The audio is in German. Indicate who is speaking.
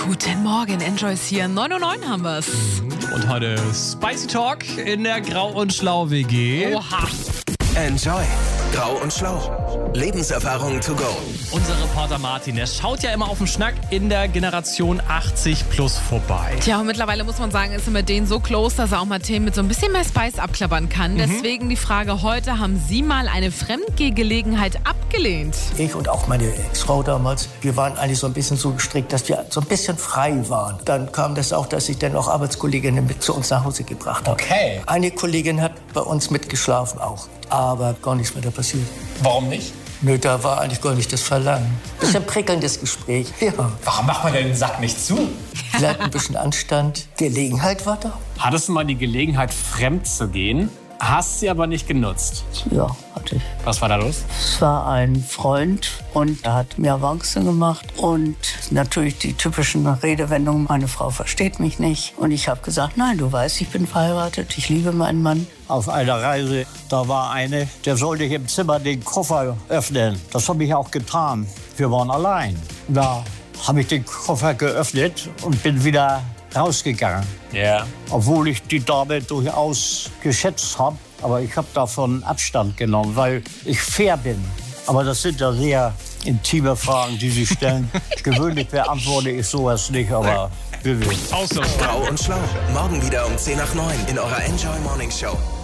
Speaker 1: Guten Morgen, Enjoy's hier. 9:09 Uhr haben wir's.
Speaker 2: Und heute Spicy Talk in der Grau und Schlau WG.
Speaker 1: Oha.
Speaker 3: Enjoy. Grau und Schlau. Lebenserfahrung to go.
Speaker 2: Unser Reporter Martin, der schaut ja immer auf den Schnack in der Generation 80 plus vorbei.
Speaker 1: Tja, und mittlerweile muss man sagen, ist er mit denen so close, dass er auch mal Themen mit so ein bisschen mehr Spice abklappern kann. Deswegen die Frage heute, haben Sie mal eine Fremdgehgelegenheit abgelehnt?
Speaker 4: Ich und auch meine Ex-Frau damals, wir waren eigentlich so ein bisschen so gestrickt, dass wir so ein bisschen frei waren. Dann kam das auch, dass ich dann auch Arbeitskolleginnen mit zu uns nach Hause gebracht habe.
Speaker 5: Okay.
Speaker 4: Eine Kollegin hat bei uns mitgeschlafen auch, aber gar nichts weiter passiert.
Speaker 5: Warum nicht?
Speaker 4: Nö, da war eigentlich gar nicht das Verlangen. Bisschen prickelndes Gespräch, ja.
Speaker 5: Warum macht man denn den Sack nicht zu?
Speaker 4: Vielleicht ein bisschen Anstand. Gelegenheit war da.
Speaker 6: Hattest du mal die Gelegenheit, fremd zu gehen, hast sie aber nicht genutzt?
Speaker 7: Ja, hatte ich.
Speaker 6: Was war da los?
Speaker 7: Es war ein Freund und er hat mir Avancen gemacht und natürlich die typischen Redewendungen, meine Frau versteht mich nicht. Und ich habe gesagt, nein, du weißt, ich bin verheiratet, ich liebe meinen Mann.
Speaker 8: Auf einer Reise, da war eine, der sollte im Zimmer den Koffer öffnen. Das habe ich auch getan. Wir waren allein. Da habe ich den Koffer geöffnet und bin wieder rausgegangen.
Speaker 6: Ja.
Speaker 8: Obwohl ich die Dame durchaus geschätzt habe. Aber ich habe davon Abstand genommen, weil ich fair bin. Aber das sind ja sehr intime Fragen, die Sie stellen. Gewöhnlich beantworte ich sowas nicht, aber wir wissen.
Speaker 2: Außer
Speaker 3: Grau und Schlau. Morgen wieder um 10 nach 9 in eurer Enjoy Morning Show.